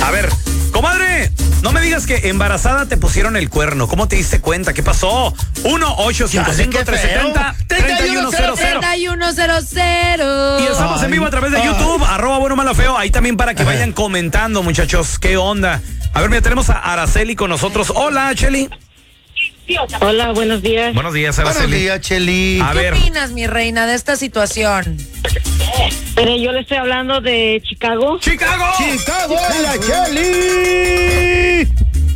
A ver, comadre, no me digas que embarazada te pusieron el cuerno. ¿Cómo te diste cuenta? ¿Qué pasó? 1-855-370-3100. Y estamos en vivo a través de YouTube, @buenomalafeo. Ahí también para que vayan comentando, muchachos. ¿Qué onda? A ver, mira, tenemos a Araceli con nosotros. Hola, Cheli. Hola, buenos días. Buenos días, Araceli. Buenos días, Cheli. ¿Qué opinas, mi reina, de esta situación? Pero yo le estoy hablando de Chicago. ¡Chicago! ¡Chicago, la Cheli!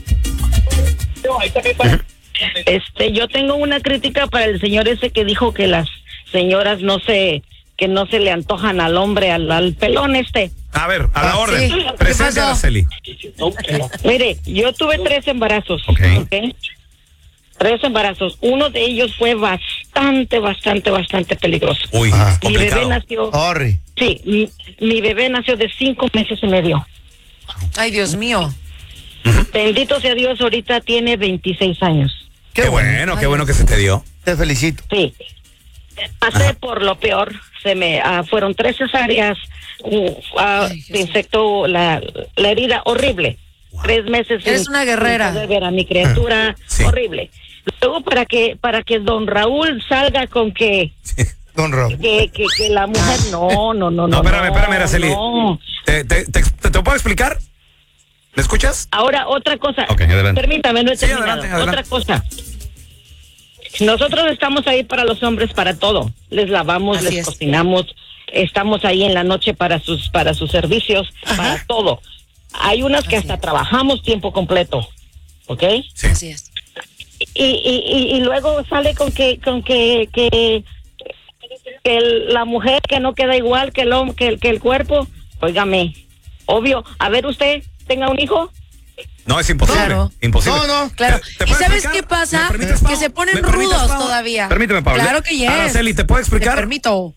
Yo tengo una crítica para el señor ese que dijo que las señoras que no se le antojan al hombre, al pelón este. A ver, a la orden. Sí. Presente, Araceli. Mire, yo tuve 3 embarazos. Ok. 3 embarazos. Uno de ellos fue bastante peligroso. Uy, Mi bebé complicado. nació. Sorry. Sí, mi bebé nació de 5 meses y medio. Ay, Dios mío. Bendito sea Dios, ahorita tiene 26 años. Qué bueno que se te dio. Te felicito. Sí. Pasé por lo peor. Fueron 3 cesáreas. Se infectó la herida horrible. 3 meses. Eres una guerrera. Sin poder ver a mi criatura. Sí. Horrible. Luego para que don Raúl salga con que Don Raúl. que la mujer no. No, espérame, Araceli. No. ¿Te puedo explicar? ¿Me escuchas? Ahora, otra cosa. Ok, adelante. Permítame, no he Sí, terminado. adelante. Otra cosa. Nosotros estamos ahí para los hombres, para todo. Les lavamos, Así les es. cocinamos. Estamos ahí en la noche para sus servicios, para todo. Hay unas que hasta trabajamos tiempo completo, ¿ok? Sí. Así es. Y luego sale con que la mujer que no queda igual que el cuerpo. Óigame, obvio. A ver, usted tenga un hijo. No, es imposible. Claro. Imposible. No. Claro. ¿Te ¿Y puedo sabes explicar? qué pasa? ¿Me permites, Que Pau? se ponen ¿Me permites, rudos Pau? todavía. Permíteme, Pablo. Claro que yes. Araceli, ¿te puedo explicar? Te permito.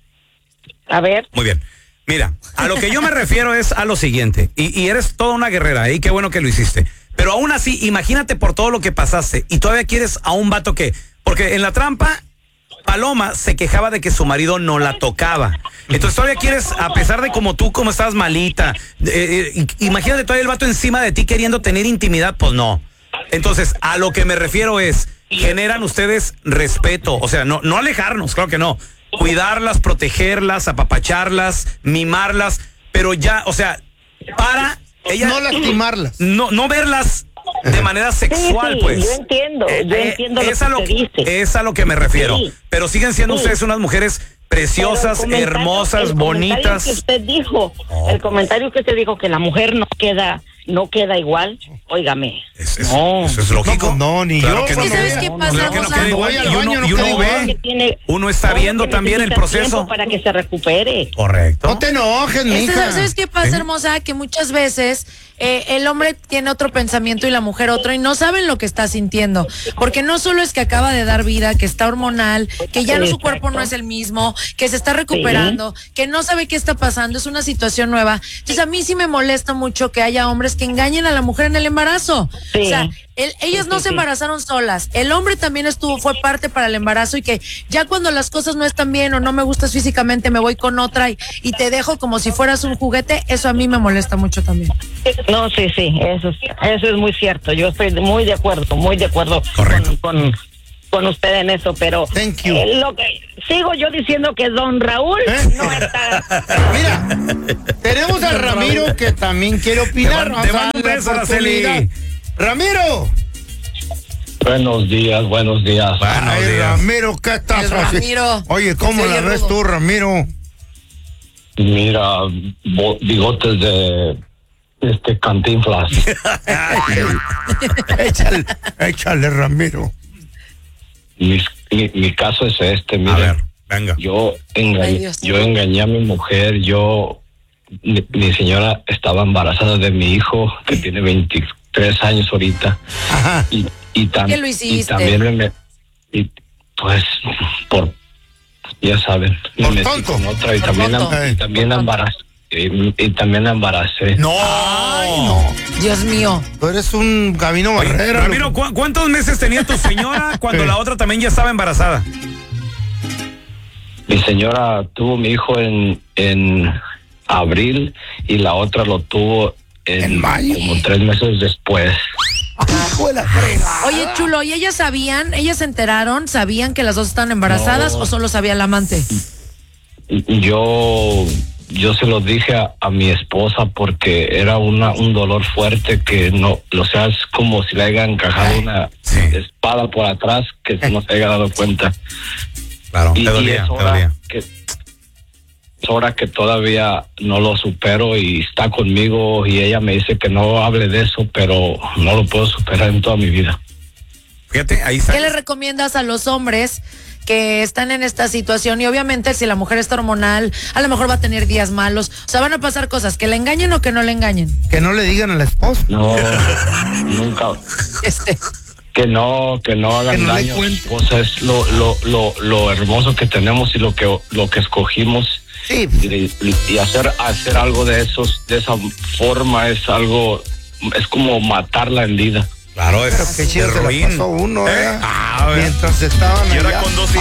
A ver. Muy bien. Mira, a lo que yo me refiero es a lo siguiente. Y eres toda una guerrera, y qué bueno que lo hiciste. Pero aún así, imagínate por todo lo que pasaste y todavía quieres a un vato que... Porque en la trampa, Paloma se quejaba de que su marido no la tocaba. Entonces todavía quieres, a pesar de como estabas malita, imagínate todavía el vato encima de ti queriendo tener intimidad, pues no. Entonces, a lo que me refiero es, generan ustedes respeto, o sea, no alejarnos, claro que no. Cuidarlas, protegerlas, apapacharlas, mimarlas, pero ya, o sea, para ella No lastimarlas. no verlas de manera sexual, Sí, pues. yo entiendo lo es a que usted dice. Es a lo que me refiero. Sí. Pero siguen siendo ustedes unas mujeres preciosas, Pero el comentario- hermosas, el comentario bonitas. que usted dijo, el comentario que usted dijo que la mujer no queda igual, óigame. Eso es lógico. No, pues no, ni Claro yo. que Es que no. ¿sabes qué pasa, Claro que no Rosa? queda igual. Voy al Y baño, uno, no y uno queda igual. ve, uno está viendo también el proceso. Tiempo para que se recupere. Correcto. No te enojes, mija. ¿Sabes qué pasa, hermosa? Que muchas veces el hombre tiene otro pensamiento y la mujer otro y no saben lo que está sintiendo. Porque no solo es que acaba de dar vida, que está hormonal, que ya su cuerpo no es el mismo, que se está recuperando, que no sabe qué está pasando, es una situación nueva. Entonces a mí sí me molesta mucho que haya hombres que engañen a la mujer en el embarazo. Sí. O sea, ellas no se embarazaron solas. El hombre también fue parte para el embarazo y que ya cuando las cosas no están bien o no me gustas físicamente me voy con otra y te dejo como si fueras un juguete, eso a mí me molesta mucho también. No, sí, eso es muy cierto. Yo estoy muy de acuerdo Correcto. con usted en eso, pero Thank you. lo que sigo yo diciendo que don Raúl no está. Mira, tenemos a Ramiro que también quiere opinar. Te Vamos a mando un darle beso, oportunidad. Araceli. Ramiro. Buenos días. Buenos Ay, días. Ramiro, ¿qué estás El haciendo? Ramiro. Oye, ¿cómo Se la oye ves rudo. tú, Ramiro? Mira, bigotes de Cantinflas. Échale, Ramiro. Mi caso es A mira. ver, venga. Yo Ay, Dios. engañé a mi mujer. Mi señora estaba embarazada de mi hijo, que tiene 23 años ahorita. Ajá. Y ¿Qué lo hiciste? Y también pues, ya saben, me Por metí tonto. con otra y Por también, tonto. y también la embarazé. Y también la embaracé. No. Ay, no. Dios mío. Tú eres un Gabino Oye, Barrera. Ramiro, loco. ¿cuántos meses tenía tu señora cuando Sí. la otra también ya estaba embarazada? Mi señora tuvo mi hijo en abril y la otra lo tuvo En mayo. como 3 meses después. Hijo de la fregada. Oye, chulo, ¿y ellas se enteraron, sabían que las dos estaban embarazadas o solo sabía el amante? Yo se lo dije a mi esposa porque era un dolor fuerte que no, o sea, es como si le hayan encajado una espada por atrás que no se haya dado cuenta. Claro, Y te dolía, te dolía. Es hora que todavía no lo supero y está conmigo y ella me dice que no hable de eso, pero no lo puedo superar en toda mi vida. Fíjate, ahí está. ¿Qué le recomiendas a los hombres que están en esta situación? Y obviamente si la mujer está hormonal, a lo mejor va a tener días malos, o sea, van a pasar cosas, que le engañen o que no le engañen. Que no le digan a la esposa. No, nunca. Que no hagan Que no le daño. cuente. O sea, es lo hermoso que tenemos y lo que escogimos. Sí. Y hacer algo de esa forma es como matarla en vida. Claro, Pero qué chido se la pasó uno, a ver. mientras estaban Y ahora allá. con 2 hijos.